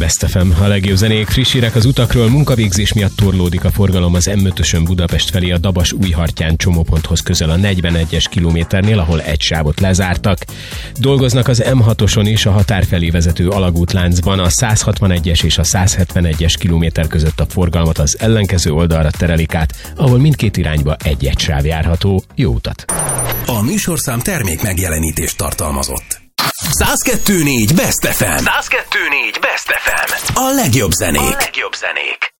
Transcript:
Best FM, a legjobb zenék, friss hírek az utakról. Munkavégzés miatt torlódik a forgalom az M5-ösön Budapest felé a Dabas-Újhartyán csomóponthoz közel a 41-es kilométernél, ahol egy sávot lezártak. Dolgoznak az M6-oson is a határ felé vezető alagútláncban, a 161-es és a 171-es kilométer között a forgalmat az ellenkező oldalra terelik át, ahol mindkét irányba egy sáv járható. Jó utat! A műsorszám termék megjelenítést tartalmazott. 102.4 Best FM. 102.4 Best FM. A legjobb zenék.